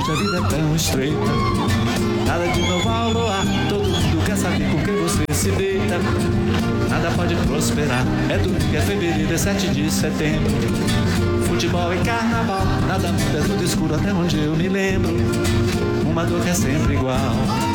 hoje a vida é tão estreita. Nada de novo ao luar, todo mundo quer saber com quem você se deita. Nada pode prosperar, é domingo, é fevereiro, é 7 de setembro. Futebol e carnaval, nada muda, é tudo escuro até onde eu me lembro. Uma dor que é sempre igual.